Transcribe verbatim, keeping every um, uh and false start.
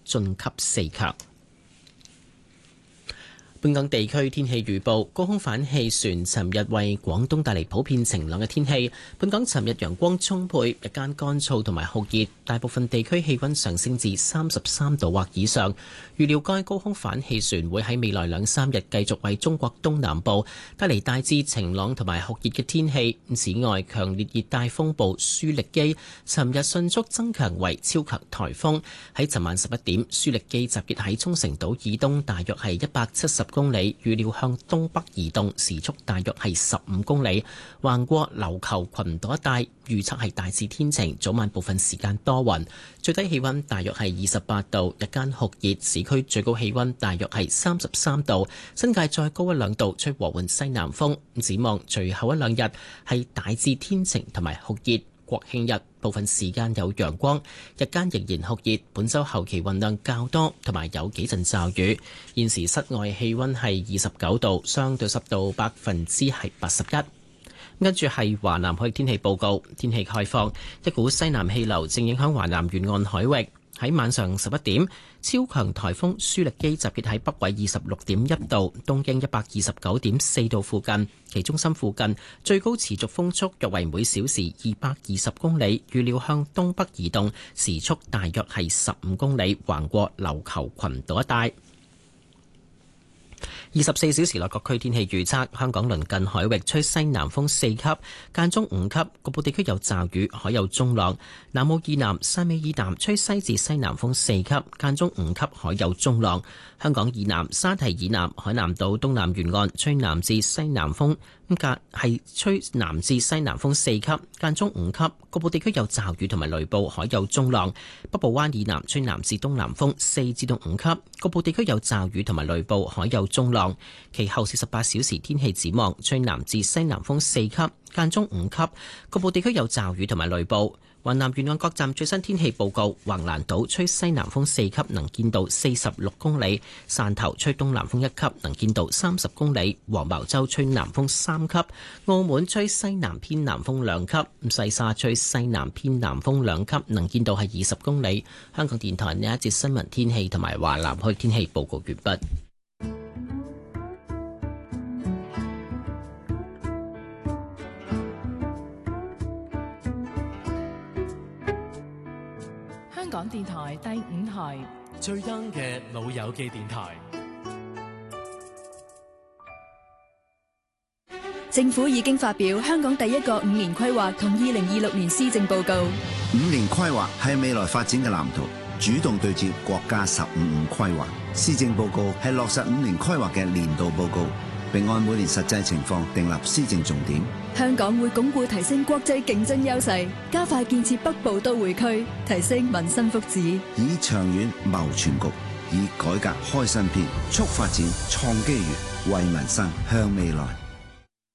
晉級四強。本港地區天氣預報，高空反氣旋尋日為廣東帶嚟普遍晴朗嘅天氣。本港尋日陽光充沛，日間乾燥同埋酷熱，大部分地區氣溫上升至三十三度或以上。預料該高空反氣旋會喺未來兩三日繼續為中國東南部帶嚟大致晴朗同埋酷熱嘅天氣。此外，強烈熱帶風暴舒力基尋日迅速增強為超強颱風，喺尋晚十一點，舒力基集結喺沖繩島以東大約係一百七十公里，預料向東北移動，時速大約係十五公里，橫過琉球群島一帶。預測係大致天晴，早晚部分時間多雲，最低氣溫大約係二十八度，日間酷熱，市區最高氣溫大約係三十三度，新界再高一兩度，吹和緩西南風。展望隨後一兩日係大致天晴同埋酷熱。國慶日部分時間有陽光，日間仍然酷熱。本週後期雲量較多，同埋有幾陣驟雨。現時室外氣溫係二十九度，相對濕度百分之係八十一。跟住係華南海域天氣報告，天氣概況，一股西南氣流正影響華南沿岸海域。喺晚上十一點，超強颱風舒力基集結喺北緯二十六點一度、東經一百二十九點四度附近，其中心附近最高持續風速約為每小時二百二十公里，預料向東北移動，時速大約係十五公里，橫過琉球群島一帶。二十四小時內各區天氣預測：香港鄰近海域吹西南風四級，間中五級，局部地區有驟雨，海有中浪。南澳以南、汕尾以南吹西至西南風四級，間中五級，海有中浪。香港以南、沙堤以南、海南島東南沿岸吹南至西南風，咁隔係吹南至西南風四級，間中五級，局部地區有驟雨同埋雷暴，海有中浪。北部灣以南吹南至東南風四至到五級，局部地區有驟雨同埋雷暴，海有中浪。其後四十八小時天氣展望，吹南至西南風四級，間中五級，局部地區有驟雨同埋雷暴。雲南沿岸各站最新天氣報告：橫瀾島吹西南風四級，能見度四十六公里；汕頭吹東南風一級，能見度三十公里；黃茅洲吹南風三級；澳門吹西南偏南風兩級；西沙吹西南偏南風兩級，能見度係二十公里。香港電台呢一節新聞天氣同埋華南區天氣報告完畢。 香港電台第五台最 young 嘅老友記電台。 政府已經發表香港第一個五年規劃同二零二六年施政報告。 五年規劃係未來發展嘅藍圖，主動對接國家十五五規劃。施政報告係落實五年規劃嘅年度報告，並按每年實際情況訂立施政重點。 香港會鞏固提升國際競爭優勢，加快建設北部都會區，提升民生福祉， 以長遠謀全局，以改革開新篇，促發展創機遇，為民生向未來。